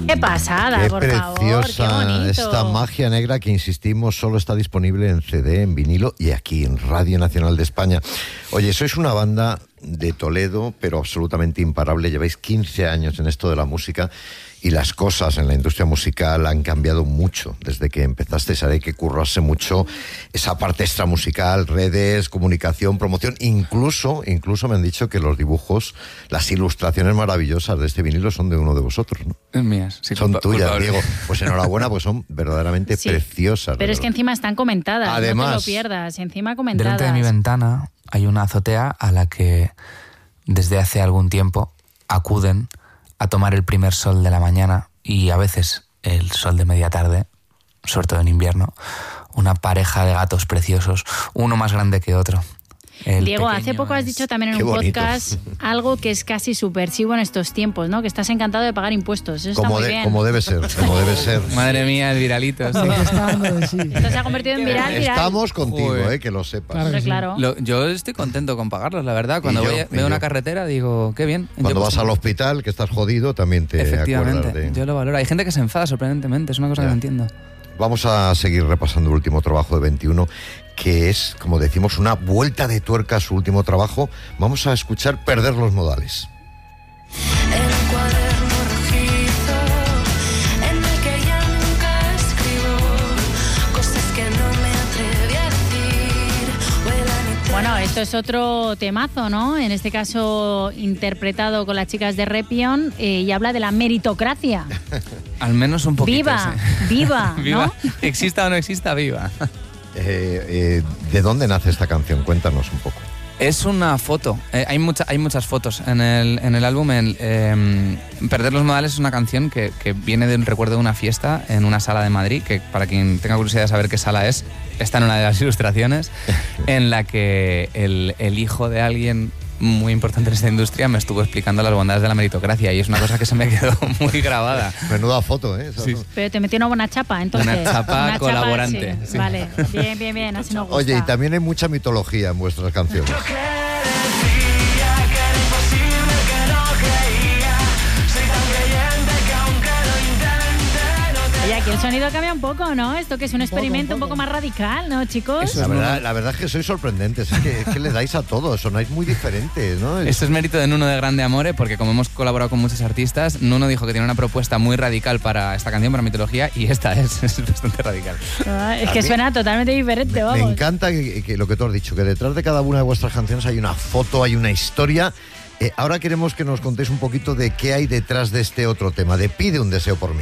Qué pasada, qué por preciosa favor, qué bonito. Esta magia negra que, insistimos, solo está disponible en CD, en vinilo y aquí en Radio Nacional de España. Oye, sois una banda de Toledo, pero absolutamente imparable. Lleváis 15 años en esto de la música y las cosas en la industria musical han cambiado mucho desde que empezasteis. Hay que currarse mucho esa parte extramusical, redes, comunicación, promoción. Incluso me han dicho que los dibujos, las ilustraciones maravillosas de este vinilo son de uno de vosotros, ¿no? Mías. Sí, son tuyas, culpable. Diego. Pues enhorabuena, pues son verdaderamente preciosas. Pero es que encima están comentadas, además, no te lo pierdas. Encima comentadas. Delante de mi ventana hay una azotea a la que desde hace algún tiempo acuden a tomar el primer sol de la mañana y a veces el sol de media tarde, sobre todo en invierno, una pareja de gatos preciosos, uno más grande que otro. Diego, hace poco has dicho también en un podcast algo que es casi subversivo en estos tiempos, ¿no? Que estás encantado de pagar impuestos. Eso está muy bien. Como debe ser, como debe ser. Madre mía, el viralito. Sí. Esto se ha convertido en viral. Estamos contigo, que lo sepas. Claro. Yo estoy contento con pagarlos, la verdad. Cuando veo una carretera digo, qué bien. Cuando vas al hospital, que estás jodido, también te acuerdas de... Yo lo valoro. Hay gente que se enfada sorprendentemente, es una cosa que no entiendo. Vamos a seguir repasando el último trabajo de 21, que es, como decimos, una vuelta de tuerca a su último trabajo. Vamos a escuchar Perder los modales. El cuaderno rojizo en el que ya nunca escribo cosas que no me atreví a decir. Bueno, esto es otro temazo, ¿no? En este caso interpretado con las chicas de Repion y habla de la meritocracia. Al menos un poquito. Viva, ¿no? Exista o no exista, viva. ¿De dónde nace esta canción? Cuéntanos un poco. Es una foto. Hay muchas fotos en el álbum. Perder los modales es una canción que viene de un recuerdo de una fiesta en una sala de Madrid, que para quien tenga curiosidad de saber qué sala es, está en una de las ilustraciones, en la que el hijo de alguien muy importante en esta industria me estuvo explicando las bondades de la meritocracia y es una cosa que se me quedó muy grabada. Menuda foto, ¿eh? Sí. Pero te metió una buena chapa, entonces. Una chapa colaborante. Chapa, sí. Sí. Vale, bien, así nos gusta. Oye, y también hay mucha mitología en vuestras canciones. Oye, aquí el sonido cambia un poco, ¿no? Esto que es un experimento un poco más radical, ¿no, chicos? La verdad es que sois sorprendentes, es que le dais a todo, sonáis muy diferentes, ¿no? Esto es mérito de Nuno de Grande Amore, porque como hemos colaborado con muchos artistas, Nuno dijo que tiene una propuesta muy radical para esta canción, para mitología, y esta es bastante radical. Es que suena totalmente diferente, vamos. Me encanta que lo que tú has dicho, que detrás de cada una de vuestras canciones hay una foto, hay una historia. Ahora queremos que nos contéis un poquito de qué hay detrás de este otro tema, de Pide un deseo por mí.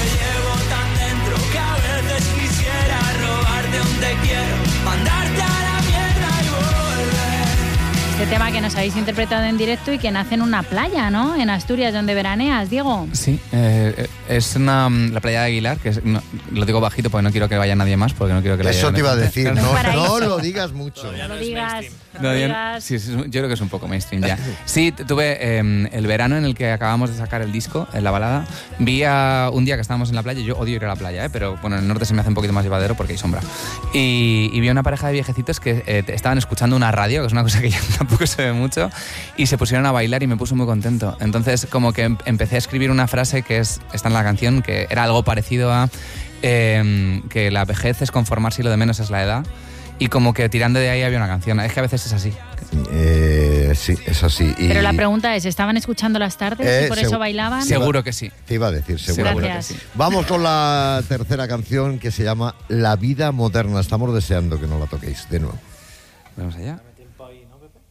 Este tema que nos habéis interpretado en directo y que nace en una playa, ¿no? En Asturias, donde veraneas, Diego. Sí, es la playa de Aguilar, que lo digo bajito porque no quiero que vaya nadie más, porque no quiero que la Eso te iba a decir, no lo digas mucho. No lo digas. Sí, yo creo que es un poco mainstream ya. Sí, tuve el verano en el que acabamos de sacar el disco, en la balada, vi un día que estábamos en la playa, yo odio ir a la playa, pero bueno, en el norte se me hace un poquito más llevadero porque hay sombra. Y vi a una pareja de viejecitos que estaban escuchando una radio, que es una cosa que ya tampoco se ve mucho, y se pusieron a bailar y me puso muy contento. Entonces como que empecé a escribir una frase que está en la canción, que era algo parecido a que la vejez es conformarse y lo de menos es la edad. Y como que tirando de ahí había una canción. Es que a veces es así. Sí, es así. Pero la pregunta es, ¿estaban escuchando las tardes y por eso bailaban? Seguro que sí. Te iba a decir, seguro que sí. Vamos con la tercera canción, que se llama La vida moderna. Estamos deseando que nos la toquéis de nuevo. Vamos allá.